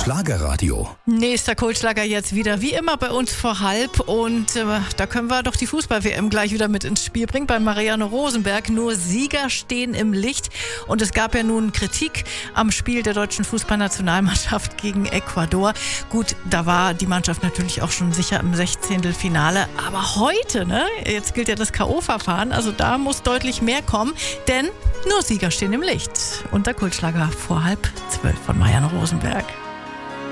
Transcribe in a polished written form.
Schlagerradio. Nächster Kultschlager jetzt wieder, wie immer bei uns vor halb. Und da können wir doch die Fußball-WM gleich wieder mit ins Spiel bringen. Bei Marianne Rosenberg. Nur Sieger stehen im Licht. Und es gab ja nun Kritik am Spiel der deutschen Fußballnationalmannschaft gegen Ecuador. Gut, da war die Mannschaft natürlich auch schon sicher im 16. Aber heute, jetzt gilt ja das K.O.-Verfahren. Also da muss deutlich mehr kommen. Denn nur Sieger stehen im Licht. Und der Kultschlager vor 11:30 von Marianne Rosenberg.